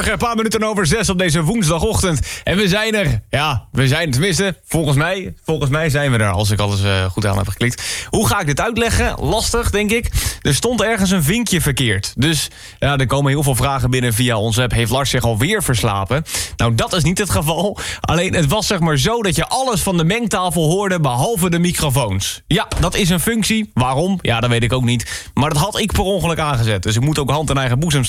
Goedemorgen, een paar minuten over 6 op deze woensdagochtend. En we zijn er. Ja, we zijn tenminste, volgens mij zijn we er, als ik alles goed aan heb geklikt. Hoe ga ik dit uitleggen? Lastig, denk ik. Er stond ergens een vinkje verkeerd. Dus ja, er komen heel veel vragen binnen via onze app. Heeft Lars zich alweer verslapen? Nou, dat is niet het geval. Alleen, het was zeg maar zo dat je alles van de mengtafel hoorde, behalve de microfoons. Ja, dat is een functie. Waarom? Ja, dat weet ik ook niet. Maar dat had ik per ongeluk aangezet. Dus ik moet ook hand in eigen boezem